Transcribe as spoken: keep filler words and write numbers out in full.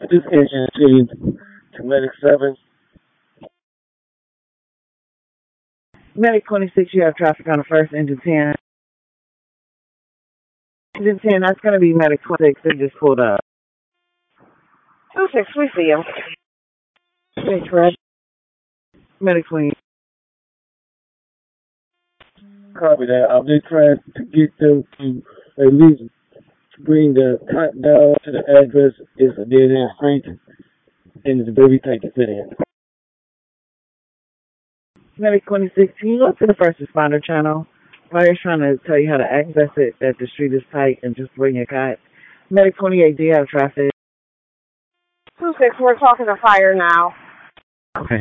This engine change to Medic seven. Medic twenty-six, you have traffic on the first, engine ten. Engine ten, that's going to be Medic twenty-six. They just pulled up. two six, we see him. Thanks, Fred. Medic twenty. Copy that. I'll be trying to get them to at least bring the cut down to the address. It's a dead end street, and it's a baby tank to fit in. Medic twenty-six, can you go to the first responder channel? Fire's trying to tell you how to access it, that the street is tight, and just bring your cut. Medic twenty-eight, do you have traffic? two six, we're talking to fire now. Okay.